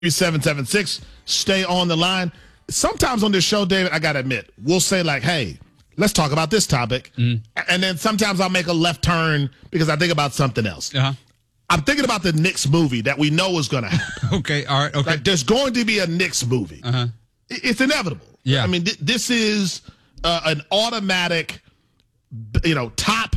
776. Stay on the line. Sometimes on this show, David, I got to admit, we'll say like, hey, let's talk about this topic. And then sometimes I'll make a left turn because I think about something else. I'm thinking about the Knicks movie that we know is going to happen. Okay, all right, okay. Like, there's going to be a Knicks movie. It's inevitable. Yeah. I mean, this is an automatic, top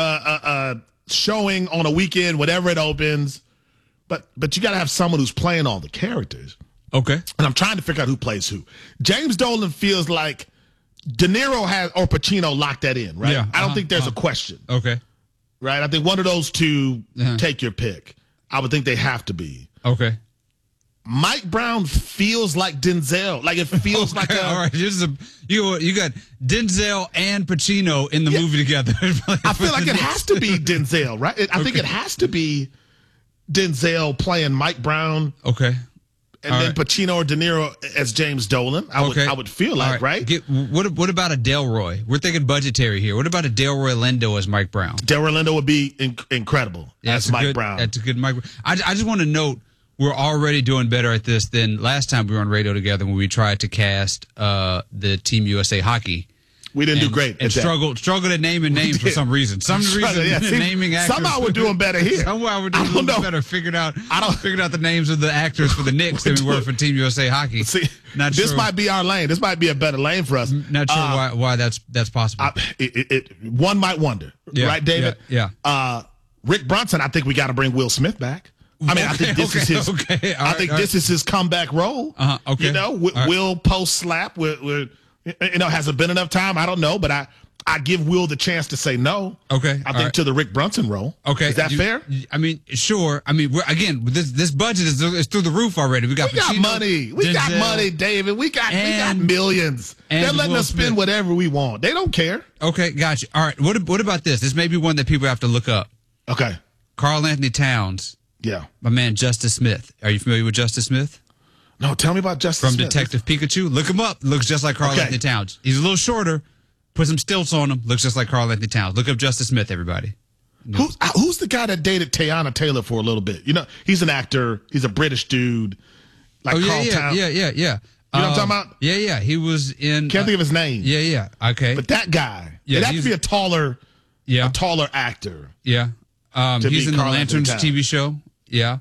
showing on a weekend, whatever it opens. But you got to have someone who's playing all the characters. Okay. And I'm trying to figure out who plays who. James Dolan feels like De Niro has or Pacino locked that in, right? Yeah, I don't think there's a question. Okay. Right? I think one of those two, take your pick. I would think they have to be. Okay. Mike Brown feels like Denzel. Like it feels like a. All right. You got Denzel and Pacino in the movie together. I feel like it has to be Denzel, right? I think it has to be Denzel playing Mike Brown. Okay. And then Pacino or De Niro as James Dolan. I would feel like, right? What about a Delroy? We're thinking budgetary here. What about a Delroy Lindo as Mike Brown? Delroy Lindo would be incredible as Mike Brown. That's a good Mike. I just want to note we're already doing better at this than last time we were on radio together when we tried to cast the Team USA hockey. We didn't do great. And struggled at naming names for some reason. Naming actors. Somehow we're doing better here. Somehow we're doing a little better. Figured out the names of the actors for the Knicks than we were for Team USA hockey. See, this might be our lane. This might be a better lane for us. Not sure why that's possible. One might wonder, right, David? Yeah. Rick Brunson. I think we got to bring Will Smith back. I mean, I think this is his. This is his comeback role. Okay. Will post slap. Hasn't been enough time. I don't know, but I give Will the chance to say no. Okay. I think to the Rick Brunson role. Okay. Is that fair? I mean, sure. I mean, this budget is through the roof already. We got money. We got money, David. We got millions. They're letting us spend whatever we want. They don't care. Okay, gotcha. All right. What about this? This may be one that people have to look up. Okay. Karl Anthony Towns. Yeah. My man, Justice Smith. Are you familiar with Justice Smith? No, tell me about Justice Smith. From Detective Pikachu. Look him up. Looks just like Karl Anthony Towns. He's a little shorter. Put some stilts on him. Looks just like Karl Anthony Towns. Look up Justice Smith, everybody. Who's the guy that dated Teyana Taylor for a little bit? He's an actor. He's a British dude. Like Karl Towns. Yeah. You know what I'm talking about? Yeah. He was in. Can't think of his name. Yeah. Okay. But that guy. It'd have to be a taller actor. Yeah. He's in the Lanterns TV show. Yeah.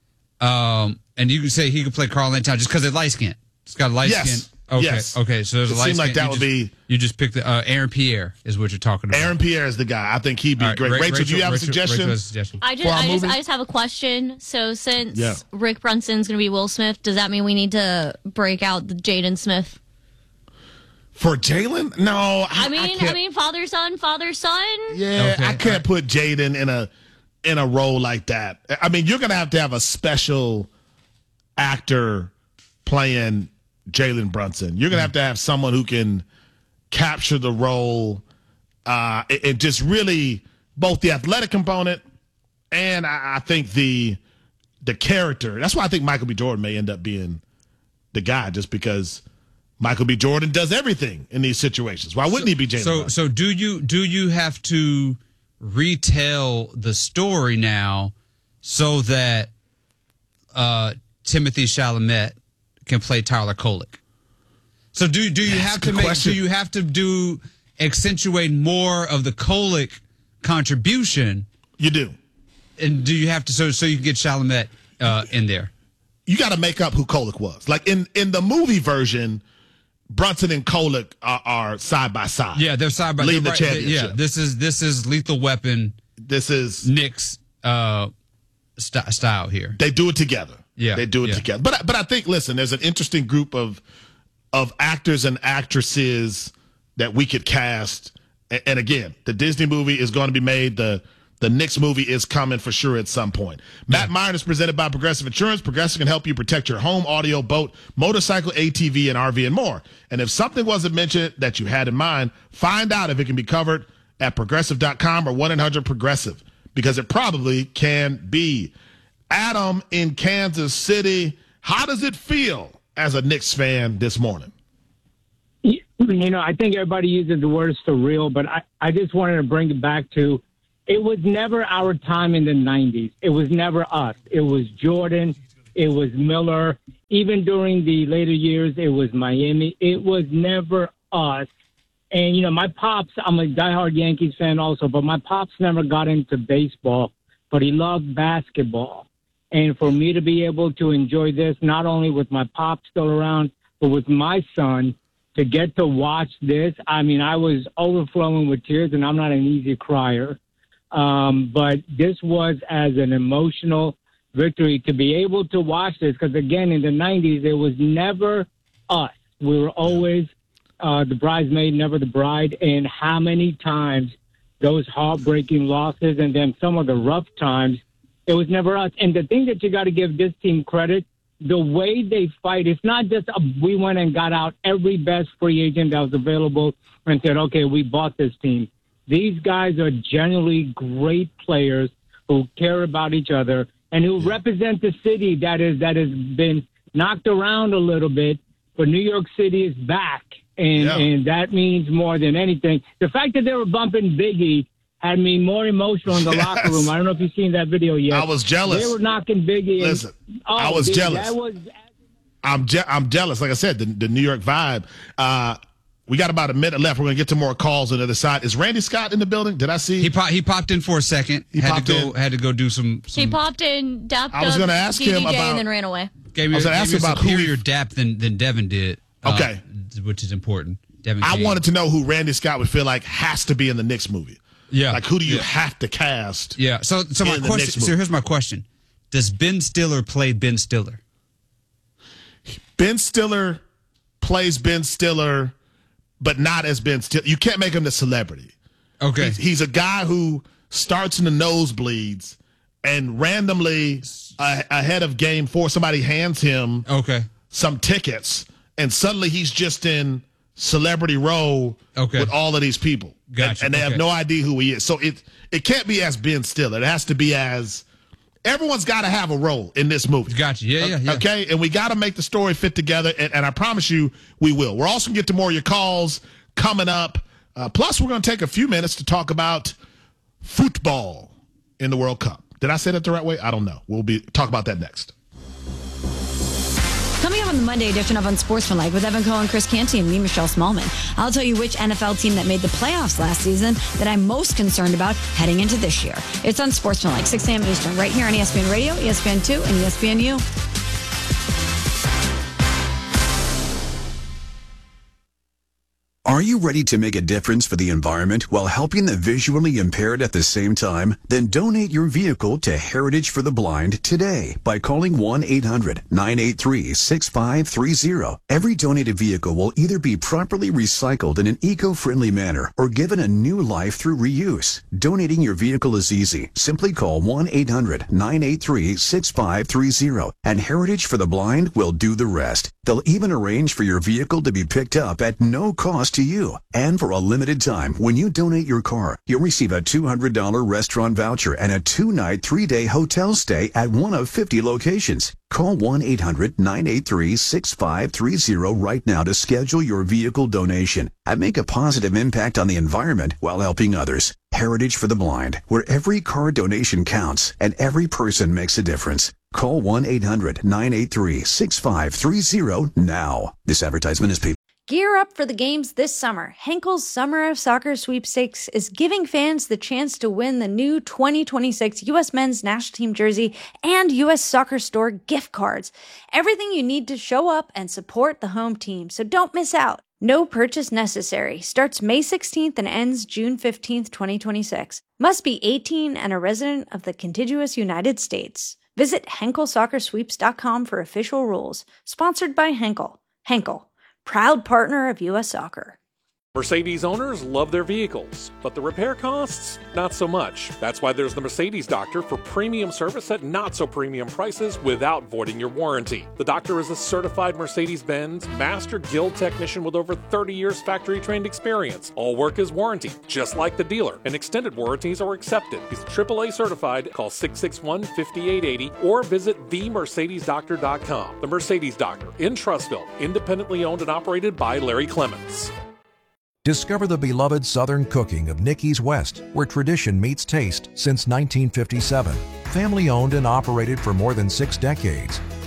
And you can say he could play Karl Anthony Towns just because they're light skinned. It's got light skin. Okay. Yes. Okay. So there's a light skin. Seems like that would be. You just picked the Aaron Pierre is what you're talking about. Aaron Pierre is the guy. I think he'd be great. Rachel, do you have a suggestion? I just have a question. So since Rick Brunson's going to be Will Smith, does that mean we need to break out the Jaden Smith? For Jalen? No. I mean, father son. Yeah, okay. I can't put Jaden in a role like that. I mean, you're going to have a special actor playing Jalen Brunson. You're going to have someone who can capture the role and just really both the athletic component and I think the character. That's why I think Michael B. Jordan may end up being the guy, just because Michael B. Jordan does everything in these situations. Why wouldn't he be Jalen Brunson? So do you have to retell the story now so that Timothy Chalamet can play Tyler Kolick? So do you have to accentuate more of the Kolick contribution? You do. And do you have to so you can get Chalamet in there? You got to make up who Kolick was. Like in the movie version, Brunson and Kolick are side by side. Yeah, they're side by side. Leading the championship. Yeah, this is Lethal Weapon. This is Nick's style here. They do it together. Yeah, they do it together. But I think, listen, there's an interesting group of actors and actresses that we could cast. And again, the Disney movie is going to be made. The Knicks movie is coming for sure at some point. Matt Myron is presented by Progressive Insurance. Progressive can help you protect your home, audio, boat, motorcycle, ATV, and RV, and more. And if something wasn't mentioned that you had in mind, find out if it can be covered at Progressive.com or 1-800-PROGRESSIVE, because it probably can be. Adam in Kansas City, how does it feel as a Knicks fan this morning? I think everybody uses the word surreal, but I just wanted to bring it back to, it was never our time in the 90s. It was never us. It was Jordan. It was Miller. Even during the later years, it was Miami. It was never us. And, my pops, I'm a diehard Yankees fan also, but my pops never got into baseball, but he loved basketball. And for me to be able to enjoy this, not only with my pops still around, but with my son, to get to watch this, I was overflowing with tears, and I'm not an easy crier. But this was as an emotional victory to be able to watch this, because, again, in the 90s, it was never us. We were always the bridesmaid, never the bride. And how many times those heartbreaking losses and then some of the rough times, it was never us. And the thing that you got to give this team credit, the way they fight, it's not just we went and got out every best free agent that was available and said, okay, we bought this team. These guys are genuinely great players who care about each other and who represent the city that has been knocked around a little bit, but New York City is back, and that means more than anything. The fact that they were bumping Biggie had me more emotional in the locker room. I don't know if you've seen that video yet. I was jealous. They were knocking Biggie. Listen, I was jealous. I'm jealous. Like I said, the New York vibe. We got about a minute left. We're going to get to more calls on the other side. Is Randy Scott in the building? Did I see? He popped in for a second. Had to go do some. He popped in, dapped I was going to ask him about, and then ran away. I was going to ask him about superior dap than Devin did. Okay, which is important. Devin. I wanted to know who Randy Scott would feel like has to be in the Knicks movie. Yeah, like who do you have to cast? Yeah. So my question. So here's my question: does Ben Stiller play Ben Stiller? Ben Stiller plays Ben Stiller, but not as Ben Stiller. You can't make him the celebrity. Okay. He's a guy who starts in the nosebleeds and randomly ahead of game 4, somebody hands him some tickets, and suddenly he's just in celebrity row with all of these people. Gotcha. And they have no idea who he is. So it can't be as Ben Stiller. It has to be as everyone's got to have a role in this movie. Gotcha. Yeah. Okay? And we got to make the story fit together, and I promise you we will. We're also going to get to more of your calls coming up. Plus, we're going to take a few minutes to talk about football in the World Cup. Did I say that the right way? I don't know. We'll talk about that next. Coming up on the Monday edition of Unsportsmanlike with Evan Cohen, Chris Canty, and me, Michelle Smallman, I'll tell you which NFL team that made the playoffs last season that I'm most concerned about heading into this year. It's Unsportsmanlike, 6 a.m. Eastern, right here on ESPN Radio, ESPN2, and ESPNU. Are you ready to make a difference for the environment while helping the visually impaired at the same time? Then donate your vehicle to Heritage for the Blind today by calling 1-800-983-6530. Every donated vehicle will either be properly recycled in an eco-friendly manner or given a new life through reuse. Donating your vehicle is easy. Simply call 1-800-983-6530 and Heritage for the Blind will do the rest. They'll even arrange for your vehicle to be picked up at no cost to you. And for a limited time, when you donate your car, you'll receive a $200 restaurant voucher and a 2-night, 3-day hotel stay at one of 50 locations. Call 1-800-983-6530 right now to schedule your vehicle donation and make a positive impact on the environment while helping others. Heritage for the Blind, where every car donation counts and every person makes a difference. Call 1-800-983-6530 now. This advertisement is paid. Gear up for the games this summer. Henkel's Summer of Soccer Sweepstakes is giving fans the chance to win the new 2026 U.S. Men's National Team jersey and U.S. Soccer Store gift cards. Everything you need to show up and support the home team, so don't miss out. No purchase necessary. Starts May 16th and ends June 15th, 2026. Must be 18 and a resident of the contiguous United States. Visit HenkelSoccerSweeps.com for official rules. Sponsored by Henkel. Henkel, proud partner of U.S. Soccer. Mercedes owners love their vehicles, but the repair costs, not so much. That's why there's the Mercedes Doctor for premium service at not so premium prices without voiding your warranty. The Doctor is a certified Mercedes-Benz Master Guild technician with over 30 years factory-trained experience. All work is warranted, just like the dealer, and extended warranties are accepted. He's AAA certified. Call 661-5880 or visit themercedesdoctor.com. The Mercedes Doctor in Trussville, independently owned and operated by Larry Clemens. Discover the beloved Southern cooking of Nicky's West, where tradition meets taste since 1957. Family owned and operated for more than 6 decades,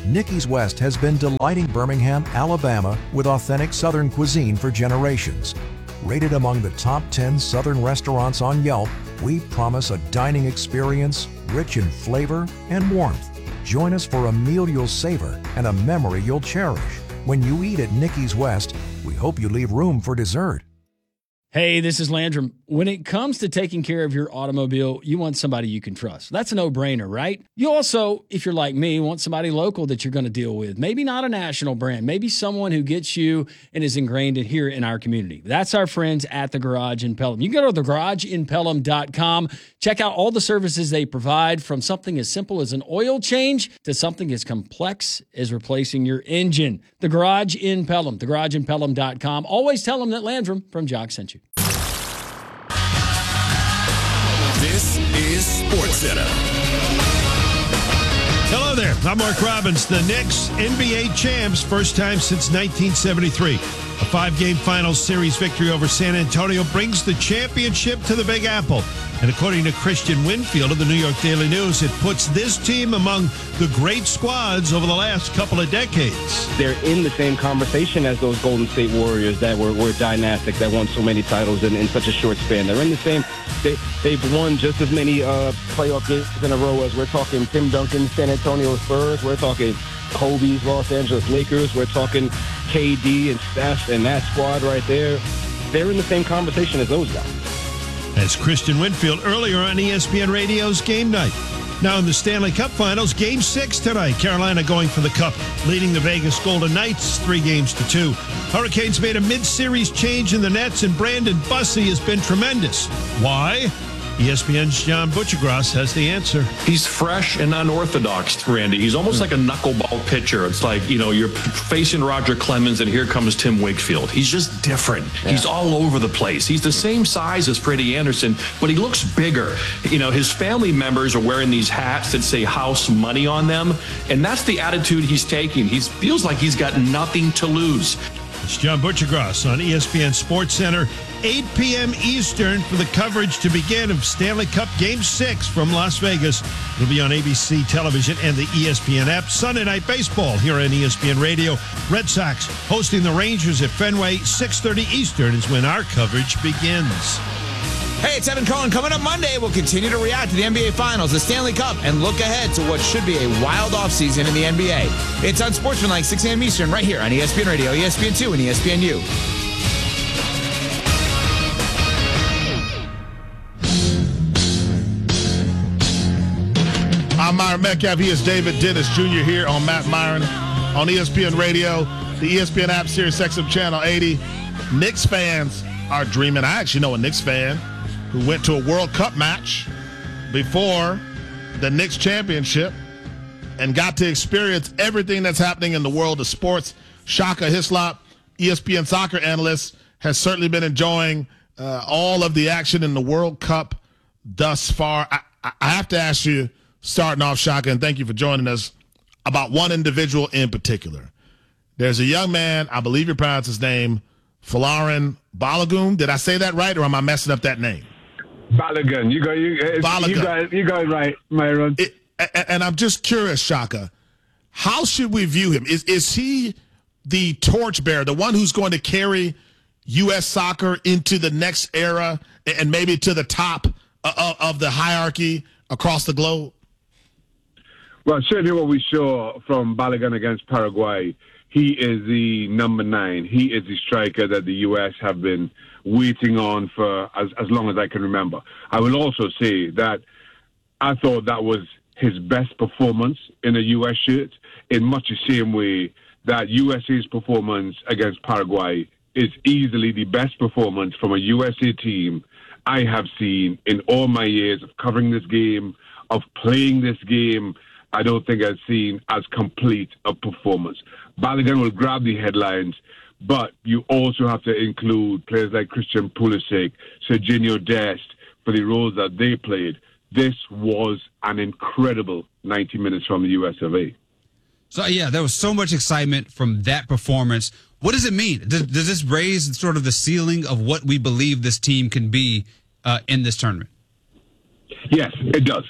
Nikki's West has been delighting Birmingham, Alabama with authentic Southern cuisine for generations. Rated among the top 10 Southern restaurants on Yelp, we promise a dining experience rich in flavor and warmth. Join us for a meal you'll savor and a memory you'll cherish. When you eat at Nikki's West, we hope you leave room for dessert. Hey, this is Landrum. When it comes to taking care of your automobile, you want somebody you can trust. That's a no-brainer, right? You also, if you're like me, want somebody local that you're going to deal with. Maybe not a national brand. Maybe someone who gets you and is ingrained in here in our community. That's our friends at The Garage in Pelham. You can go to thegarageinpelham.com. Check out all the services they provide, from something as simple as an oil change to something as complex as replacing your engine. The Garage in Pelham, thegarageinpelham.com. Always tell them that Landrum from Jock sent you. This is SportsCenter. Hello there. I'm Mark Robbins. The Knicks, NBA champs, first time since 1973. A 5-game finals series victory over San Antonio brings the championship to the Big Apple. And according to Christian Winfield of the New York Daily News, it puts this team among the great squads over the last couple of decades. They're in the same conversation as those Golden State Warriors that were dynastic, that won so many titles in such a short span. They're in the same. They've won just as many playoff games in a row as we're talking Tim Duncan, San Antonio Spurs. We're talking Kobe's Los Angeles Lakers. We're talking KD and Steph and that squad right there. They're in the same conversation as those guys. That's Christian Winfield earlier on ESPN Radio's Game Night. Now in the Stanley Cup Finals, Game 6 tonight. Carolina going for the Cup, leading the Vegas Golden Knights 3-2. Hurricanes made a mid-series change in the nets, and Brandon Bussey has been tremendous. Why? ESPN's John Butchergross has the answer. He's fresh and unorthodox, Randy. He's almost like a knuckleball pitcher. It's like, you're facing Roger Clemens and here comes Tim Wakefield. He's just different. Yeah. He's all over the place. He's the same size as Freddie Anderson, but he looks bigger. His family members are wearing these hats that say house money on them, and that's the attitude he's taking. He feels like he's got nothing to lose. It's John Butchergross on ESPN SportsCenter, 8 p.m. Eastern for the coverage to begin of Stanley Cup Game 6 from Las Vegas. It'll be on ABC television and the ESPN app. Sunday Night Baseball here on ESPN Radio. Red Sox hosting the Rangers at Fenway. 6:30 Eastern is when our coverage begins. Hey, it's Evan Cohen. Coming up Monday, we'll continue to react to the NBA Finals, the Stanley Cup, and look ahead to what should be a wild offseason in the NBA. It's on Sportsmanlike, 6 a.m. Eastern, right here on ESPN Radio, ESPN2, and ESPNU. I'm Myron Metcalf. He is David Dennis Jr. here on Matt Myron on ESPN Radio, the ESPN app, Sirius XM Channel 80. Knicks fans are dreaming. I actually know a Knicks fan who went to a World Cup match before the Knicks championship and got to experience everything that's happening in the world of sports. Shaka Hislop, ESPN soccer analyst, has certainly been enjoying all of the action in the World Cup thus far. I have to ask you, starting off, Shaka, and thank you for joining us, about one individual in particular. There's a young man, I believe you pronounce his name, Folarin Balogun. Did I say that right, or am I messing up that name? Balogun. You got it right, Myron. And I'm just curious, Shaka, how should we view him? Is he the torchbearer, the one who's going to carry U.S. soccer into the next era and maybe to the top of the hierarchy across the globe? Well, certainly what we saw from Balogun against Paraguay, he is the number 9. He is the striker that the U.S. have been waiting on for as long as I can remember. I will also say that I thought that was his best performance in a U.S. shirt, in much the same way that USA's performance against Paraguay is easily the best performance from a USA team I have seen in all my years of covering this game, of playing this game. I don't think I've seen as complete a performance. Balogun will grab the headlines, but you also have to include players like Christian Pulisic, Serginho Dest, for the roles that they played. This was an incredible 90 minutes from the US of A. So, yeah, there was so much excitement from that performance. What does it mean? Does this raise sort of the ceiling of what we believe this team can be in this tournament? Yes, it does.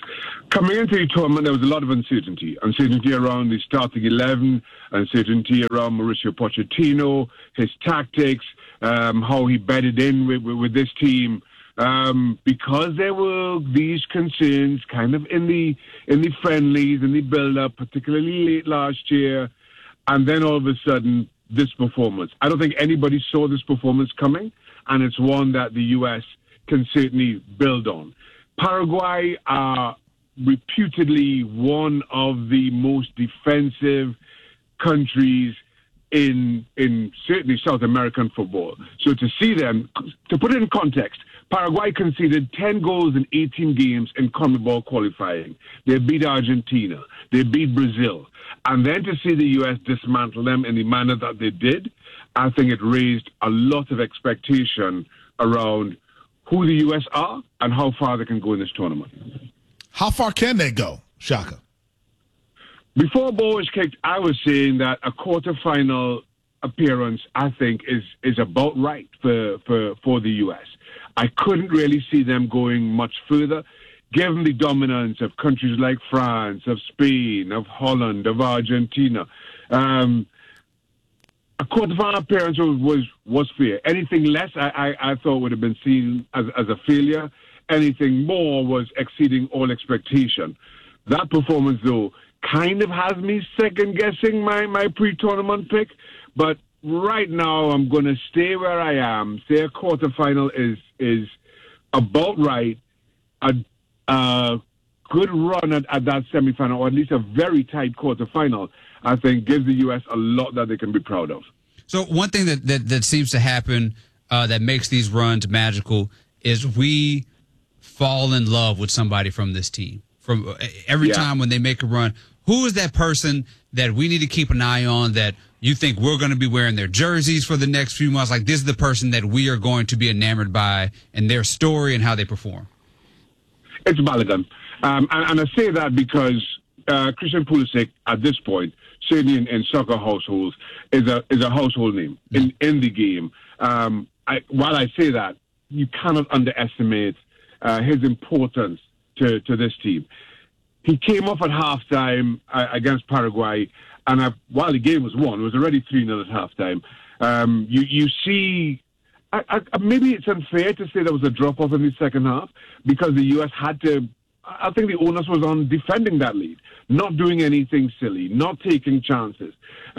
Coming into the tournament, there was a lot of uncertainty. Uncertainty around the starting 11, uncertainty around Mauricio Pochettino, his tactics, how he bedded in with this team. Because there were these concerns kind of in the friendlies, in the build-up, particularly late last year, and then all of a sudden, this performance. I don't think anybody saw this performance coming, and it's one that the U.S. can certainly build on. Paraguay are reputedly one of the most defensive countries in certainly South American football. So to see them, to put it in context, Paraguay conceded 10 goals in 18 games in CONMEBOL qualifying. They beat Argentina. They beat Brazil. And then to see the U.S. dismantle them in the manner that they did, I think it raised a lot of expectation around who the U.S. are and how far they can go in this tournament. How far can they go, Shaka? Before ball was kicked, I was saying that a quarterfinal appearance, I think, is about right for the U.S. I couldn't really see them going much further, given the dominance of countries like France, of Spain, of Holland, of Argentina. A quarterfinal appearance was fair. Anything less, I thought would have been seen as a failure. Anything more was exceeding all expectation. That performance, though, kind of has me second-guessing my pre-tournament pick. But right now, I'm going to stay where I am. Say a quarterfinal is about right. A good run at that semifinal, or at least a very tight quarterfinal, I think gives the U.S. a lot that they can be proud of. So one thing that seems to happen that makes these runs magical is we fall in love with somebody from this team. From every time when they make a run, who is that person that we need to keep an eye on that you think we're going to be wearing their jerseys for the next few months? Like, this is the person that we are going to be enamored by and their story and how they perform. It's Balogun. And I say that because Christian Pulisic, at this point, certainly in soccer households, is a household name in the game. While I say that, you cannot underestimate his importance to this team. He came off at halftime against Paraguay, and while the game was won, it was already 3-0 at halftime. You see, maybe it's unfair to say there was a drop-off in the second half because the U.S. had to, I think the onus was on defending that lead, not doing anything silly, not taking chances.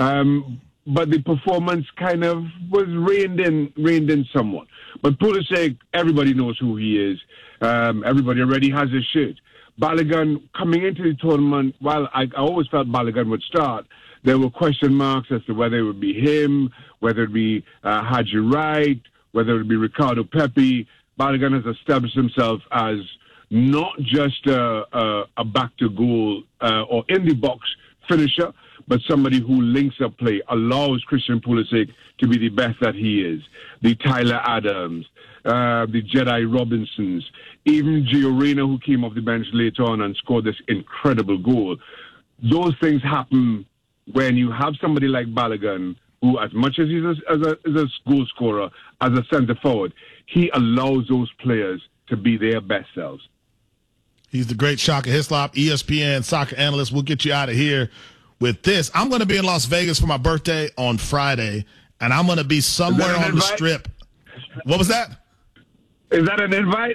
But the performance kind of was reined in somewhat. But Pulisic, everybody knows who he is. Everybody already has his shirt. Balogun, coming into the tournament, while I always felt Balogun would start, there were question marks as to whether it would be him, whether it would be Haji Wright, whether it would be Ricardo Pepi. Balogun has established himself as not just a back-to-goal or in-the-box finisher, but somebody who links up play, allows Christian Pulisic to be the best that he is. The Tyler Adams, the Jedi Robinsons, even Gio Reyna, who came off the bench later on and scored this incredible goal. Those things happen when you have somebody like Balogun, who, as much as he's a goal scorer, as a centre forward, he allows those players to be their best selves. He's the great Shaka Hislop, ESPN soccer analyst. We'll get you out of here with this. I'm going to be in Las Vegas for my birthday on Friday, and I'm going to be somewhere on the Strip. What was that? Is that an invite?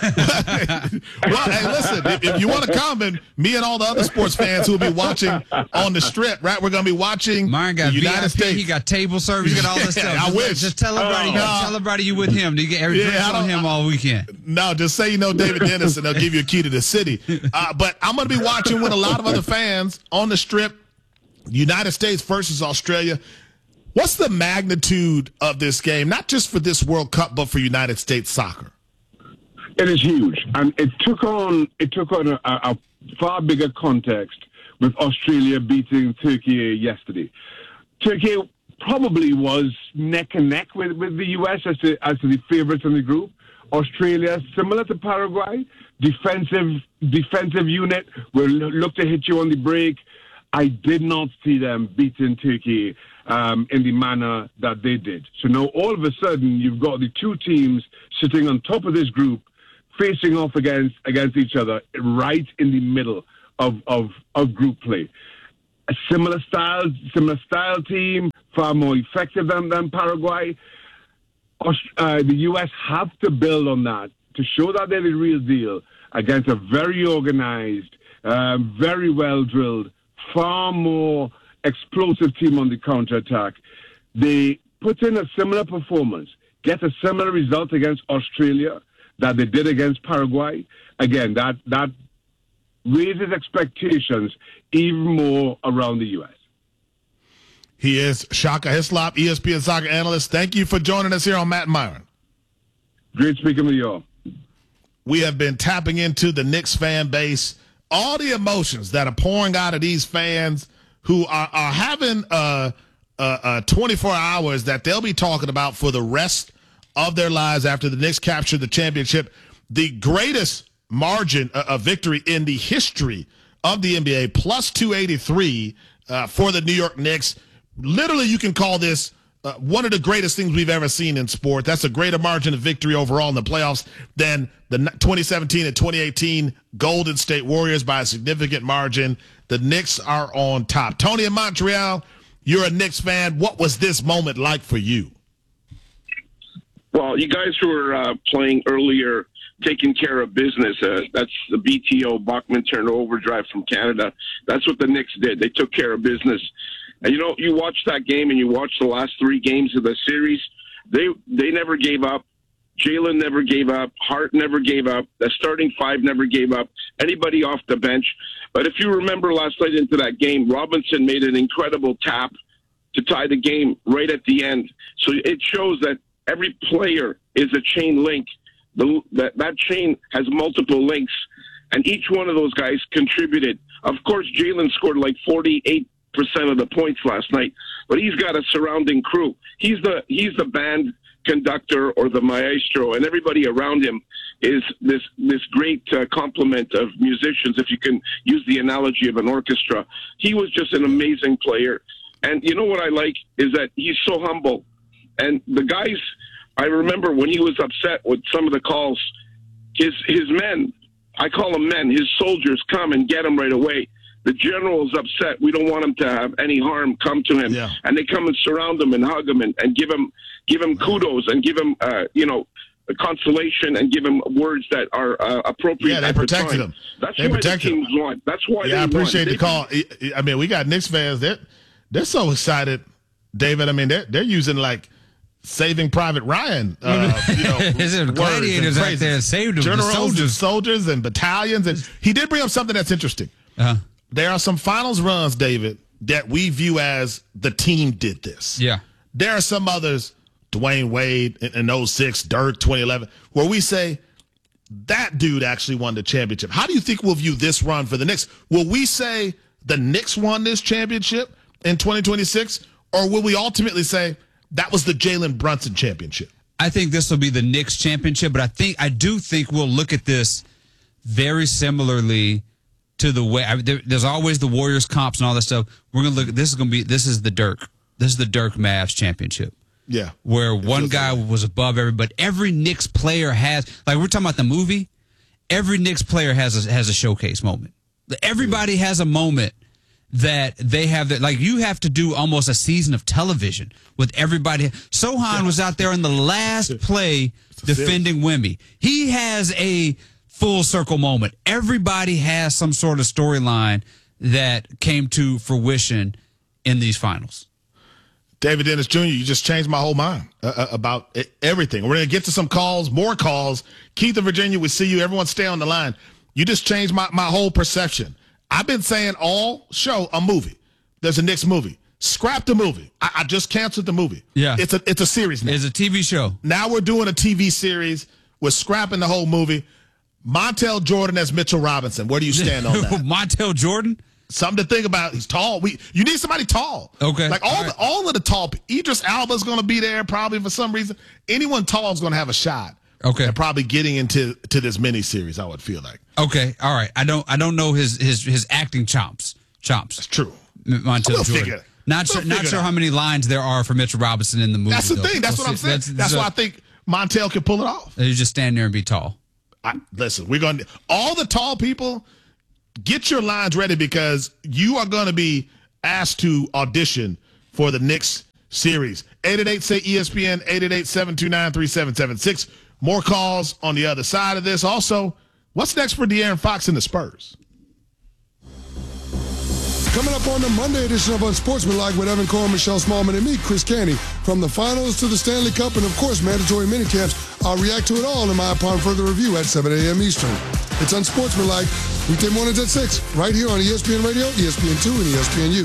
Well, hey, listen, if you want to come, and me and all the other sports fans who will be watching on the Strip, right? We're going to be watching Mine got the United VIP, States. He got table service, he got all this stuff. I wish. Just tell everybody, tell everybody you with him. You get every drinks on him all weekend. No, just say you know David Dennis, and they'll give you a key to the city. But I'm going to be watching with a lot of other fans on the Strip, United States versus Australia. What's the magnitude of this game, not just for this World Cup, but for United States soccer? It is huge, and it took on a far bigger context with Australia beating Turkey yesterday. Turkey probably was neck and neck with the U.S. as to the favourites in the group. Australia, similar to Paraguay, defensive unit, will look to hit you on the break. I did not see them beating Turkey in the manner that they did. So now all of a sudden you've got the two teams sitting on top of this group facing off against each other right in the middle of group play. A similar style team, far more effective than Paraguay. The U.S. have to build on that to show that they're the real deal against a very organized, very well drilled, far more explosive team on the counterattack. They put in a similar performance, get a similar result against Australia that they did against Paraguay. Again, that raises expectations even more around the U.S. He is Shaka Hislop, ESPN soccer analyst. Thank you for joining us here on Matt and Myron. Great speaking with you all. We have been tapping into the Knicks fan base, all the emotions that are pouring out of these fans who are having 24 hours that they'll be talking about for the rest of their lives after the Knicks capture the championship. The greatest margin of victory in the history of the NBA, plus 283 for the New York Knicks. Literally, you can call this one of the greatest things we've ever seen in sport. That's a greater margin of victory overall in the playoffs than the 2017 and 2018 Golden State Warriors by a significant margin. The Knicks are on top. Tony in Montreal, you're a Knicks fan. What was this moment like for you? Well, you guys who were playing earlier, taking care of business. That's the BTO, Bachman Turner Overdrive from Canada. That's what the Knicks did. They took care of business. And, you watch that game and you watch the last 3 games of the series, they never gave up. Jalen never gave up. Hart never gave up. The starting 5 never gave up. Anybody off the bench. But if you remember last night into that game, Robinson made an incredible tap to tie the game right at the end. So it shows that every player is a chain link. That chain has multiple links, and each one of those guys contributed. Of course, Jalen scored like 48% of the points last night, but he's got a surrounding crew. He's the band conductor or the maestro, and everybody around him is this great complement of musicians, if you can use the analogy of an orchestra. He was just an amazing player, and you know what I like is that he's so humble. And the guys, I remember when he was upset with some of the calls, his men, I call them men, his soldiers come and get him right away. The general is upset. We don't want him to have any harm come to him. Yeah. And they come and surround him and hug him and give him kudos and give him, consolation and give him words that are appropriate. Yeah, they protected him. That's why the teams won. That's why they won. I appreciate the call. I mean, we got Knicks fans. They're so excited, David. I mean, they're using like Saving Private Ryan. Is it gladiators out there saved him? Generals, soldiers, and battalions. And he did bring up something that's interesting. There are some finals runs, David, that we view as the team did this. Yeah. There are some others, Dwayne Wade in 06, Dirk 2011, where we say that dude actually won the championship. How do you think we'll view this run for the Knicks? Will we say the Knicks won this championship in 2026, or will we ultimately say that was the Jalen Brunson championship? I think this will be the Knicks championship, but I do think we'll look at this very similarly to the way there's always the Warriors comps and all that stuff. We're gonna look at this is the Dirk Mavs championship. Yeah, where one guy was above everybody. Every Knicks player has, like we're talking about the movie. Every Knicks player has a showcase moment. Everybody has a moment that they have that, like you have to do almost a season of television with everybody. Sohan was out there in the last play defending Wemby. He has a full circle moment. Everybody has some sort of storyline that came to fruition in these finals. David Dennis Jr., you just changed my whole mind about everything. We're going to get to some calls, more calls. Keith in Virginia, we see you. Everyone stay on the line. You just changed my whole perception. I've been saying all show a movie. There's a Knicks movie. Scrap the movie. I just canceled the movie. Yeah. It's a series now. It's a TV show. Now we're doing a TV series. We're scrapping the whole movie. Montel Jordan as Mitchell Robinson. Where do you stand on that? Montel Jordan? Something to think about. He's tall. You need somebody tall. Okay. Like all of the tall. Idris Elba's going to be there probably for some reason. Anyone tall is going to have a shot. Okay. And probably getting into this miniseries, I would feel like. Okay. All right. I don't know his acting chops. That's true. Montel Jordan. Not sure how many lines there are for Mitchell Robinson in the movie. That's the thing. That's what I'm saying. That's why I think Montel can pull it off. You just stand there and be tall. Listen, we're going to all the tall people. Get your lines ready because you are going to be asked to audition for the Knicks series. 888-SAY-ESPN, 888-729-3776. More calls on the other side of this. Also, what's next for De'Aaron Fox and the Spurs? Coming up on the Monday edition of Unsportsmanlike with Evan Cohen, Michelle Smallman, and me, Chris Canty. From the finals to the Stanley Cup and, of course, mandatory minicamps, I'll react to it all in my upon further review at 7 a.m. Eastern. It's Unsportsmanlike, weekday mornings at 6, right here on ESPN Radio, ESPN2, and ESPNU.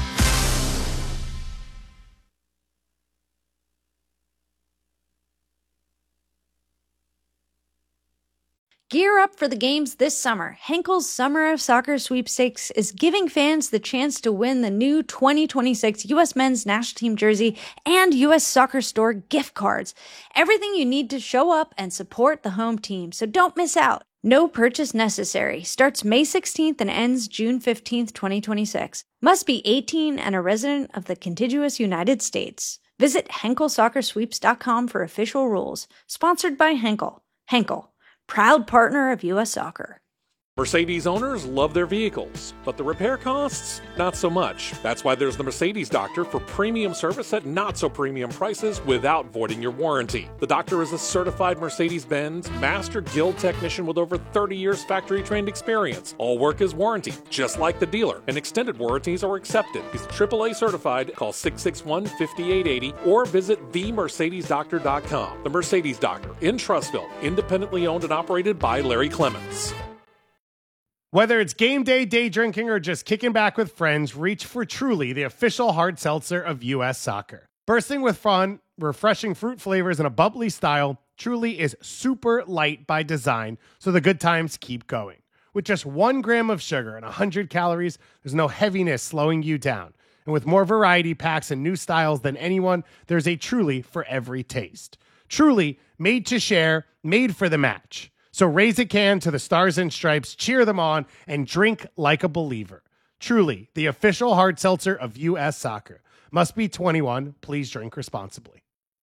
Gear up for the games this summer. Henkel's Summer of Soccer Sweepstakes is giving fans the chance to win the new 2026 U.S. Men's National Team jersey and U.S. Soccer Store gift cards. Everything you need to show up and support the home team, so don't miss out. No purchase necessary. Starts May 16th and ends June 15th, 2026. Must be 18 and a resident of the contiguous United States. Visit HenkelSoccerSweeps.com for official rules. Sponsored by Henkel. Henkel, proud partner of U.S. Soccer. Mercedes owners love their vehicles, but the repair costs, not so much. That's why there's the Mercedes Doctor for premium service at not so premium prices without voiding your warranty. The doctor is a certified Mercedes-Benz Master Guild technician with over 30 years factory-trained experience. All work is warranted, just like the dealer, and extended warranties are accepted. He's AAA certified. Call 661-5880 or visit themercedesdoctor.com. The Mercedes Doctor in Trussville, independently owned and operated by Larry Clements. Whether it's game day, day drinking, or just kicking back with friends, reach for Truly, the official hard seltzer of U.S. Soccer. Bursting with fun, refreshing fruit flavors, and a bubbly style, Truly is super light by design, so the good times keep going. With just 1 gram of sugar and 100 calories, there's no heaviness slowing you down. And with more variety packs and new styles than anyone, there's a Truly for every taste. Truly, made to share, made for the match. So raise a can to the Stars and Stripes, cheer them on, and drink like a believer. Truly, the official hard seltzer of U.S. Soccer. Must be 21. Please drink responsibly.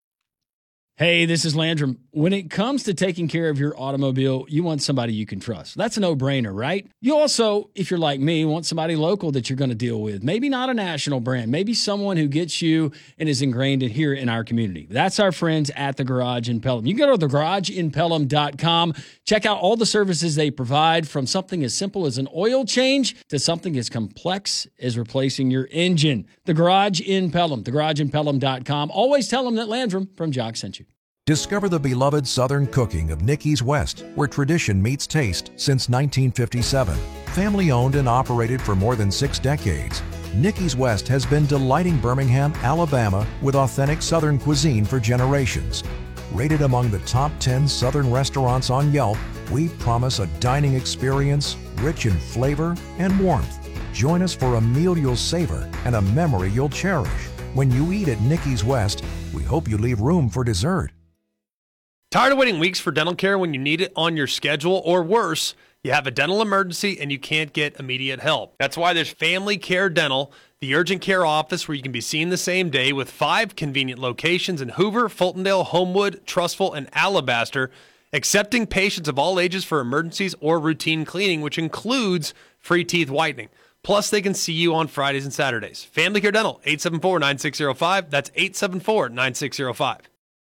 Hey, this is Landrum. When it comes to taking care of your automobile, you want somebody you can trust. That's a no-brainer, right? You also, if you're like me, want somebody local that you're going to deal with. Maybe not a national brand. Maybe someone who gets you and is ingrained in here in our community. That's our friends at The Garage in Pelham. You can go to thegarageinpelham.com. Check out all the services they provide, from something as simple as an oil change to something as complex as replacing your engine. The Garage in Pelham, thegarageinpelham.com. Always tell them that Landrum from Jock sent you. Discover the beloved Southern cooking of Nicky's West, where tradition meets taste since 1957. Family owned and operated for more than 6 decades, Nicky's West has been delighting Birmingham, Alabama with authentic Southern cuisine for generations. Rated among the top 10 Southern restaurants on Yelp, we promise a dining experience rich in flavor and warmth. Join us for a meal you'll savor and a memory you'll cherish. When you eat at Nicky's West, we hope you leave room for dessert. Tired of waiting weeks for dental care when you need it on your schedule, or worse, you have a dental emergency and you can't get immediate help? That's why there's Family Care Dental, the urgent care office where you can be seen the same day, with 5 convenient locations in Hoover, Fultondale, Homewood, Trussville, and Alabaster, accepting patients of all ages for emergencies or routine cleaning, which includes free teeth whitening. Plus, they can see you on Fridays and Saturdays. Family Care Dental, 874-9605. That's 874-9605.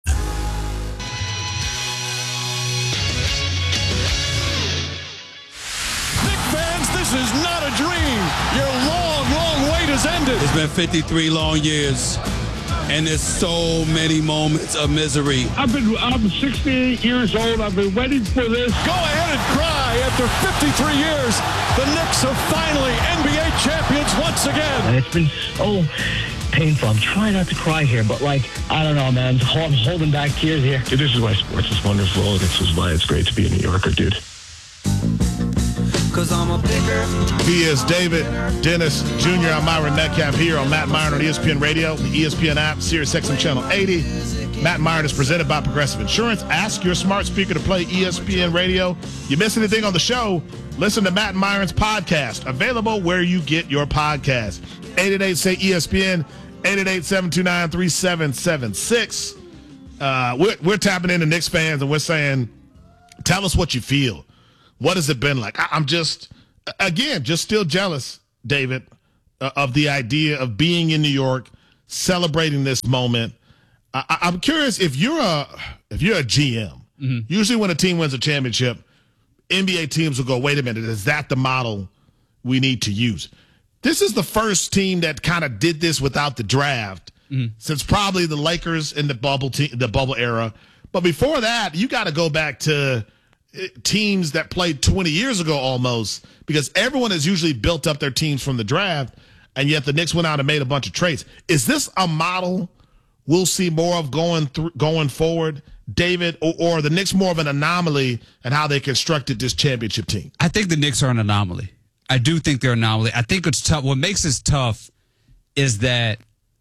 This is not a dream. Your long, long wait has ended. It's been 53 long years, and there's so many moments of misery. I'm 68 years old. I've been waiting for this. Go ahead and cry. After 53 years, the Knicks are finally NBA champions once again. And it's been so painful. I'm trying not to cry here, but I don't know, man. I'm holding back tears here. Dude, this is why sports is wonderful. This is why it's great to be a New Yorker, dude. He is David Dennis Jr. I'm Myron Metcalf here on Matt Myron on ESPN Radio, the ESPN app, Sirius XM Channel 80. Matt Myron is presented by Progressive Insurance. Ask your smart speaker to play ESPN Radio. You miss anything on the show, listen to Matt Myron's podcast, available where you get your podcast. 888-SAY-ESPN, 888-729-3776. We're tapping into Knicks fans, and we're saying, Tell us what you feel. What has it been like? I'm just still jealous, David, of the idea of being in New York, celebrating this moment. I'm curious if you're a GM. Mm-hmm. Usually, when a team wins a championship, NBA teams will go, "Wait a minute, is that the model we need to use?" This is the first team that kind of did this without the draft since probably the Lakers in the bubble era. But before that, you got to go back to teams that played 20 years ago almost, because everyone has usually built up their teams from the draft, and yet the Knicks went out and made a bunch of trades. Is this a model we'll see more of going forward, David, or the Knicks more of an anomaly in how they constructed this championship team? I think the Knicks are an anomaly. I do think they're an anomaly. I think it's tough. What makes this tough is that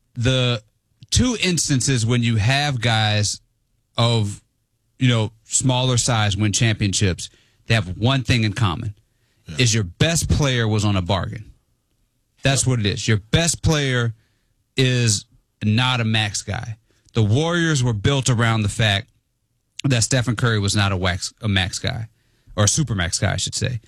the two instances when you have guys of, smaller size win championships, they have one thing in common, is your best player was on a bargain. That's what it is. Your best player is not a max guy. The Warriors were built around the fact that Stephen Curry was not a max guy, or a super max guy, I should say,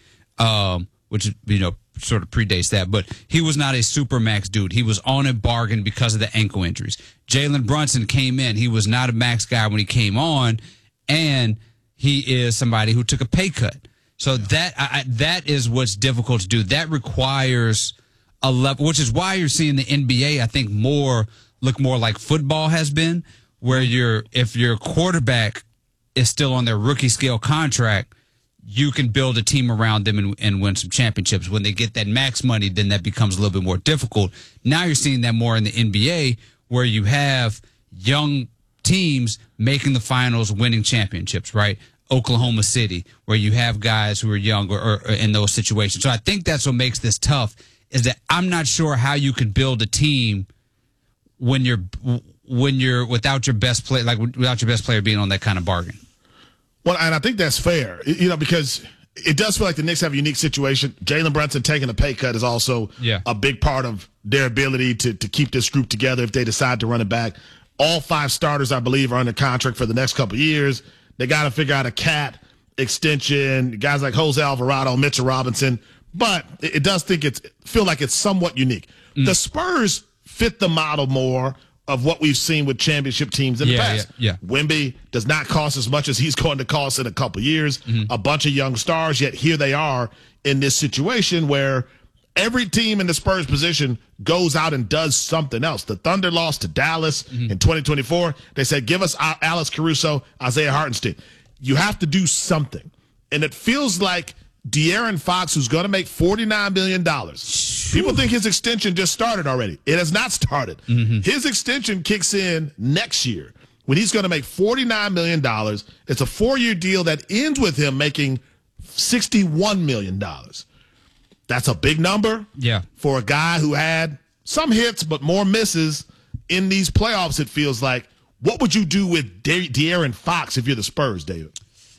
which, sort of predates that. But he was not a super max dude. He was on a bargain because of the ankle injuries. Jalen Brunson came in. He was not a max guy when he came on, and he is somebody who took a pay cut. So that is what's difficult to do. That requires a level, which is why you're seeing the NBA, I think, look more like football has been, where if your quarterback is still on their rookie scale contract, you can build a team around them and win some championships. When they get that max money, then that becomes a little bit more difficult. Now you're seeing that more in the NBA, where you have young teams making the finals, winning championships, right? Oklahoma City, where you have guys who are young or in those situations. So I think that's what makes this tough, is that I'm not sure how you could build a team when you're without your best player, without your best player being on that kind of bargain. Well, and I think that's fair, because it does feel like the Knicks have a unique situation. Jalen Brunson taking a pay cut is also a big part of their ability to keep this group together if they decide to run it back. All 5 starters, I believe, are under contract for the next couple of years. They got to figure out a cat extension, guys like Jose Alvarado, Mitchell Robinson. But it does feel like it's somewhat unique. The Spurs fit the model more of what we've seen with championship teams in the past. Wemby does not cost as much as he's going to cost in a couple of years. A bunch of young stars, yet here they are in this situation where every team in the Spurs position goes out and does something else. The Thunder lost to Dallas in 2024. They said, give us Alex Caruso, Isaiah Hartenstein. You have to do something. And it feels like De'Aaron Fox, who's going to make $49 million. People think his extension just started already. It has not started. His extension kicks in next year when he's going to make $49 million. It's a 4-year deal that ends with him making $61 million. That's a big number for a guy who had some hits but more misses in these playoffs, it feels like. What would you do with De'Aaron Fox if you're the Spurs, David?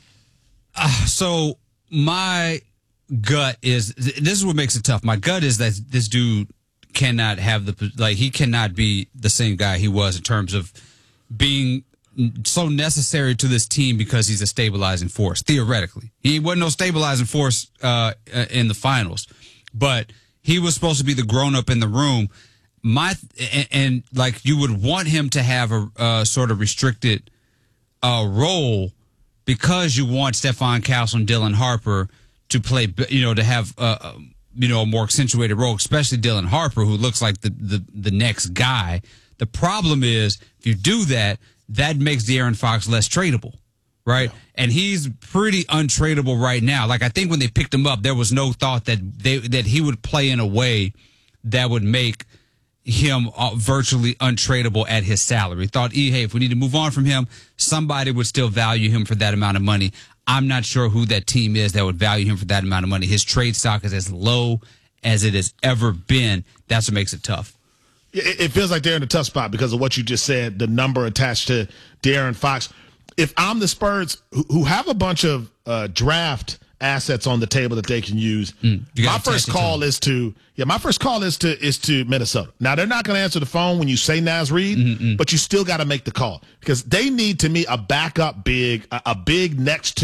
So my gut is, this is what makes it tough. My gut is that this dude cannot have he cannot be the same guy he was in terms of being so necessary to this team because he's a stabilizing force, theoretically. He wasn't no stabilizing force in the finals, but he was supposed to be the grown-up in the room. And you would want him to have a sort of restricted role because you want Stephon Castle and Dylan Harper to play, to have a more accentuated role, especially Dylan Harper, who looks like the next guy. The problem is, if you do that, that makes De'Aaron Fox less tradable, right? Yeah. And he's pretty untradeable right now. I think when they picked him up, there was no thought that he would play in a way that would make him virtually untradeable at his salary. Thought, hey, if we need to move on from him, somebody would still value him for that amount of money. I'm not sure who that team is that would value him for that amount of money. His trade stock is as low as it has ever been. That's what makes it tough. It feels like they're in a tough spot because of what you just said, the number attached to De'Aaron Fox. If I'm the Spurs, who have a bunch of draft assets on the table that they can use, my first call is to Minnesota. Now, they're not going to answer the phone when you say Naz Reid, but you still got to make the call because they need, to me, a backup big, a big next to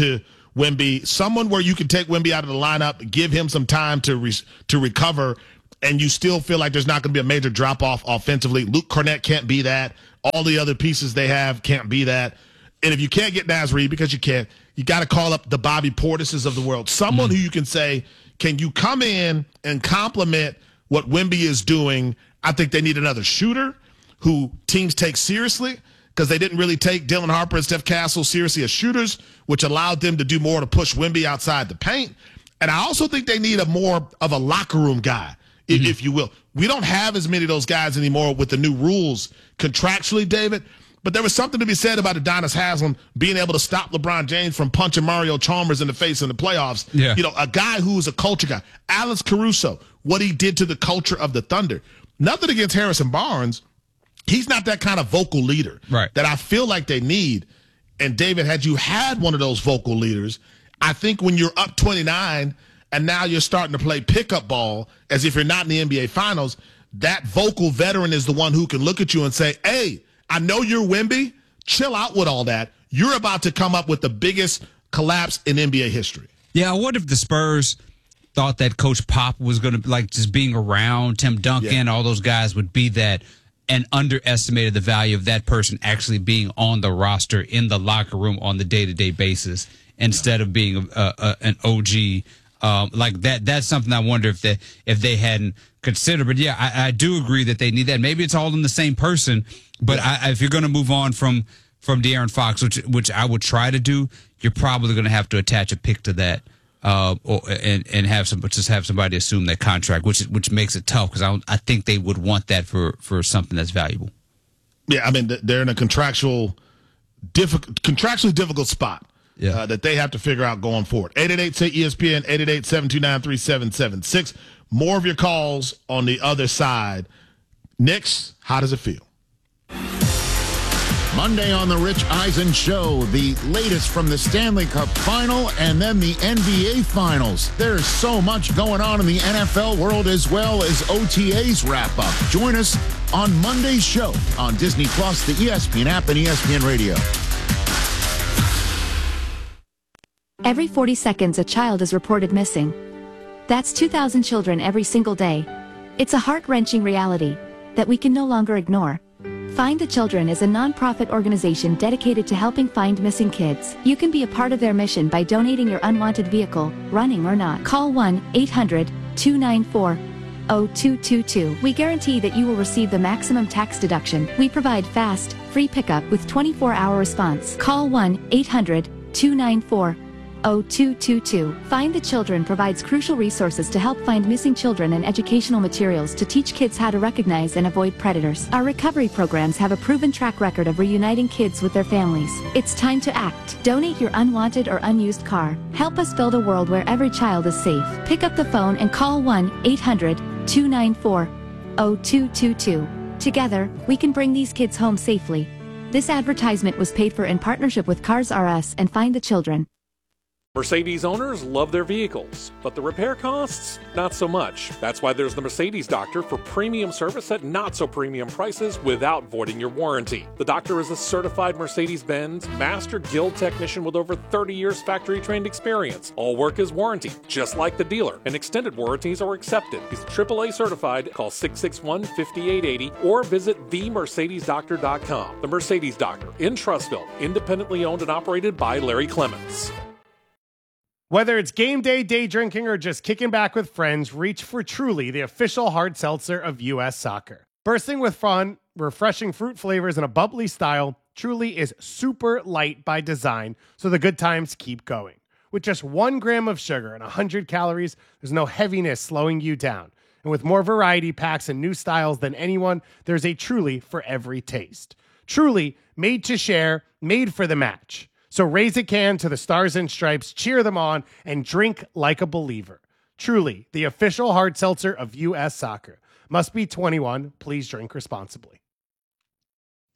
Wemby, someone where you can take Wemby out of the lineup, give him some time to recover, and you still feel like there's not going to be a major drop-off offensively. Luke Cornett can't be that. All the other pieces they have can't be that. And if you can't get Naz Reid, because you can't, you got to call up the Bobby Portises of the world. Someone who you can say, can you come in and complement what Wemby is doing? I think they need another shooter who teams take seriously, because they didn't really take Dylan Harper and Steph Castle seriously as shooters, which allowed them to do more to push Wemby outside the paint. And I also think they need a more of a locker room guy, if you will. We don't have as many of those guys anymore with the new rules contractually, David. But there was something to be said about Udonis Haslem being able to stop LeBron James from punching Mario Chalmers in the face in the playoffs. Yeah. You know, a guy who's a culture guy. Alex Caruso, what he did to the culture of the Thunder. Nothing against Harrison Barnes. He's not that kind of vocal leader that I feel like they need. And, David, had you had one of those vocal leaders, I think when you're up 29 and now you're starting to play pickup ball as if you're not in the NBA Finals, that vocal veteran is the one who can look at you and say, hey, I know you're Wemby. Chill out with all that. You're about to come up with the biggest collapse in NBA history. Yeah, I wonder if the Spurs thought that Coach Pop was going to, like, just being around Tim Duncan, all those guys would be that, and underestimated the value of that person actually being on the roster in the locker room on the day-to-day basis instead of being an OG. Like that. That's something I wonder if they hadn't considered. But yeah, I do agree that they need that. Maybe it's all in the same person. But if you're going to move on from De'Aaron Fox, which I would try to do, you're probably going to have to attach a pick to that. And have somebody assume that contract, which makes it tough, because I think they would want that for something that's valuable. Yeah, I mean, they're in a contractually difficult spot that they have to figure out going forward. 888-SAY-ESPN, 888-729-3776. More of your calls on the other side. Knicks, how does it feel? Monday on the Rich Eisen Show, the latest from the Stanley Cup Final and then the NBA Finals. There's so much going on in the NFL world as well as OTAs wrap up. Join us on Monday's show on Disney Plus, the ESPN app, and ESPN Radio. Every 40 seconds, a child is reported missing. That's 2,000 children every single day. It's a heart-wrenching reality that we can no longer ignore. Find the Children is a non-profit organization dedicated to helping find missing kids. You can be a part of their mission by donating your unwanted vehicle, running or not. Call 1-800-294-0222. We guarantee that you will receive the maximum tax deduction. We provide fast, free pickup with 24-hour response. Call 1-800-294-0222. Find the Children provides crucial resources to help find missing children and educational materials to teach kids how to recognize and avoid predators. Our recovery programs have a proven track record of reuniting kids with their families. It's time to act. Donate your unwanted or unused car. Help us build a world where every child is safe. Pick up the phone and call 1-800-294-0222. Together, we can bring these kids home safely. This advertisement was paid for in partnership with Cars R Us and Find the Children. Mercedes owners love their vehicles, but the repair costs, not so much. That's why there's the Mercedes Doctor for premium service at not so premium prices without voiding your warranty. The Doctor is a certified Mercedes-Benz Master Guild technician with over 30 years factory trained experience. All work is warranty, just like the dealer, and extended warranties are accepted. He's AAA certified. Call 661-5880 or visit themercedesdoctor.com. The Mercedes Doctor in Trussville, independently owned and operated by Larry Clements. Whether it's game day, day drinking, or just kicking back with friends, reach for Truly, the official hard seltzer of U.S. Soccer. Bursting with fun, refreshing fruit flavors, and a bubbly style, Truly is super light by design, so the good times keep going. With just 1 gram of sugar and 100 calories, there's no heaviness slowing you down. And with more variety packs and new styles than anyone, there's a Truly for every taste. Truly, made to share, made for the match. So raise a can to the Stars and Stripes, cheer them on, and drink like a believer. Truly, the official hard seltzer of U.S. Soccer. Must be 21. Please drink responsibly.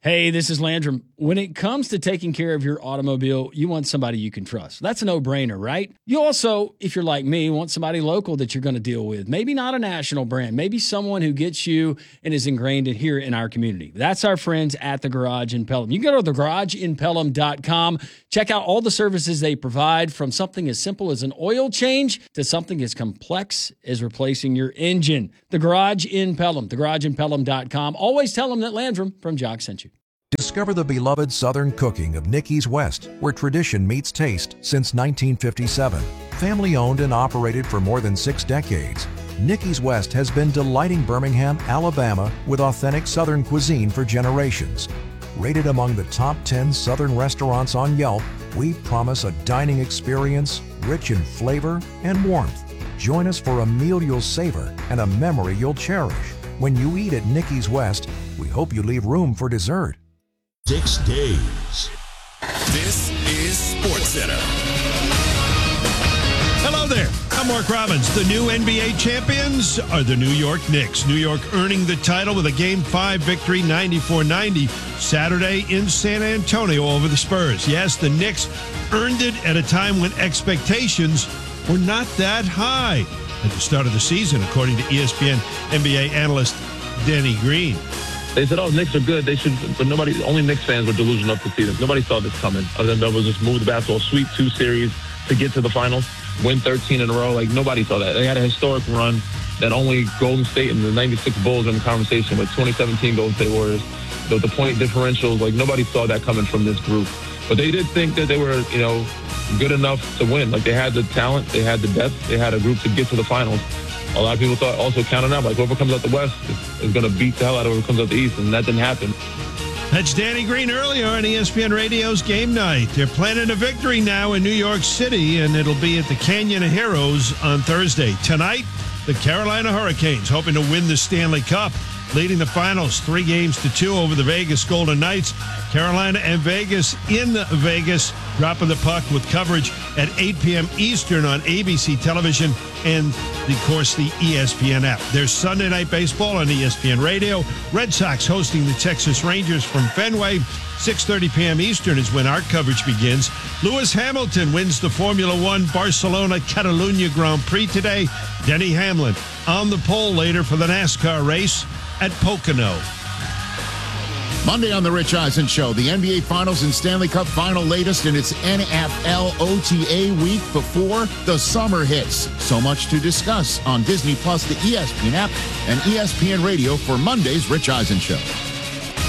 Hey, this is Landrum. When it comes to taking care of your automobile, you want somebody you can trust. That's a no-brainer, right? You also, if you're like me, want somebody local that you're going to deal with. Maybe not a national brand. Maybe someone who gets you and is ingrained here in our community. That's our friends at The Garage in Pelham. You can go to thegarageinpelham.com. Check out all the services they provide, from something as simple as an oil change to something as complex as replacing your engine. The Garage in Pelham, thegarageinpelham.com. Always tell them that Landrum from Jock sent you. Discover the beloved Southern cooking of Nicky's West, where tradition meets taste since 1957. Family owned and operated for more than 6 decades, Nicky's West has been delighting Birmingham, Alabama with authentic Southern cuisine for generations. Rated among the top 10 Southern restaurants on Yelp, we promise a dining experience rich in flavor and warmth. Join us for a meal you'll savor and a memory you'll cherish. When you eat at Nicky's West, we hope you leave room for dessert. 6 days. This is SportsCenter. Hello there. I'm Mark Robbins. The new NBA champions are the New York Knicks. New York earning the title with a Game 5 victory, 94-90, Saturday in San Antonio over the Spurs. Yes, the Knicks earned it at a time when expectations were not that high at the start of the season, according to ESPN NBA analyst Danny Green. They said, oh, Knicks are good. They should, but only Knicks fans were delusional enough to see this. Nobody saw this coming. Other than that was just move the basketball, sweep 2 series to get to the finals, win 13 in a row. Like, nobody saw that. They had a historic run that only Golden State and the 96 Bulls are in the conversation with 2017 Golden State Warriors. The point differentials, like, nobody saw that coming from this group. But they did think that they were, good enough to win. Like, they had the talent, they had the depth, they had a group to get to the finals. A lot of people thought, also counted out, like, whoever comes out the West is going to beat the hell out of whoever comes out the East, and that didn't happen. That's Danny Green earlier on ESPN Radio's Game Night. They're planning a victory now in New York City, and it'll be at the Canyon of Heroes on Thursday. Tonight, the Carolina Hurricanes hoping to win the Stanley Cup, leading the finals 3-2 over the Vegas Golden Knights. Carolina and Vegas in Vegas, dropping the puck with coverage at 8 p.m. Eastern on ABC television and, of course, the ESPN app. There's Sunday Night Baseball on ESPN Radio. Red Sox hosting the Texas Rangers from Fenway. 6:30 p.m. Eastern is when our coverage begins. Lewis Hamilton wins the Formula One Barcelona Catalunya Grand Prix today. Denny Hamlin on the pole later for the NASCAR race at Pocono. Monday on The Rich Eisen Show, the NBA Finals and Stanley Cup Final latest in its NFL OTA week before the summer hits. So much to discuss on Disney Plus, the ESPN app, and ESPN Radio for Monday's Rich Eisen Show.